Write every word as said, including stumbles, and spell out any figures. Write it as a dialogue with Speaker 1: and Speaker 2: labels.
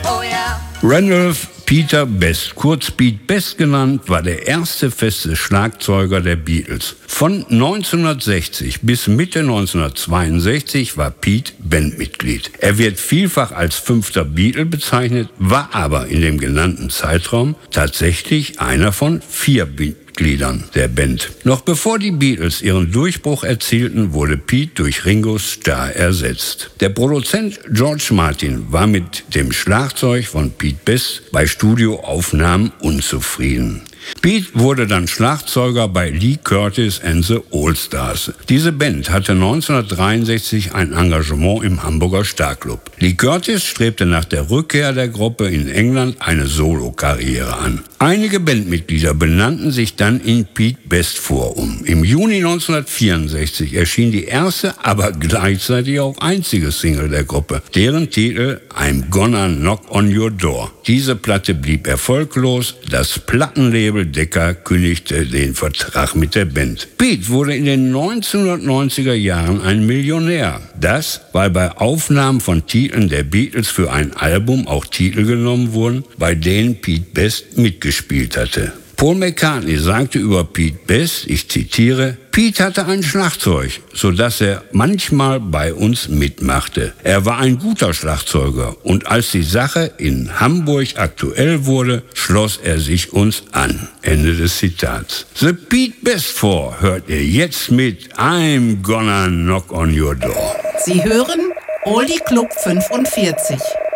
Speaker 1: oh yeah.
Speaker 2: Randolph Peter Best, kurz Pete Best genannt, war der erste feste Schlagzeuger der Beatles. Von neunzehnhundertsechzig bis Mitte neunzehnhundertzweiundsechzig war Pete Bandmitglied. Er wird vielfach als fünfter Beatle bezeichnet, war aber in dem genannten Zeitraum tatsächlich einer von vier Mitgliedern der Band. Noch bevor die Beatles ihren Durchbruch erzielten, wurde Pete durch Ringo Starr ersetzt. Der Produzent George Martin war mit dem Schlagzeug von Pete Best bei Studioaufnahmen unzufrieden. Pete wurde dann Schlagzeuger bei Lee Curtis and the All-Stars. Diese Band hatte neunzehnhundertdreiundsechzig ein Engagement im Hamburger Starclub. Lee Curtis strebte nach der Rückkehr der Gruppe in England eine Solokarriere an. Einige Bandmitglieder benannten sich dann in Pete Best vor um. Im Juni neunzehnhundertvierundsechzig erschien die erste, aber gleichzeitig auch einzige Single der Gruppe, deren Titel I'm Gonna Knock on Your Door. Diese Platte blieb erfolglos, das Plattenlabel Decca kündigte den Vertrag mit der Band. Pete wurde in den neunzehnhundertneunziger Jahren ein Millionär. Das, weil bei Aufnahmen von Titeln der Beatles für ein Album auch Titel genommen wurden, bei denen Pete Best mitgespielt hatte. Paul McCartney sagte über Pete Best, ich zitiere, Pete hatte ein Schlagzeug, sodass er manchmal bei uns mitmachte. Er war ein guter Schlagzeuger und als die Sache in Hamburg aktuell wurde, schloss er sich uns an. Ende des Zitats. The Pete Best Four hört ihr jetzt mit I'm Gonna Knock on Your Door.
Speaker 3: Sie hören Oldie Club fünfundvierzig.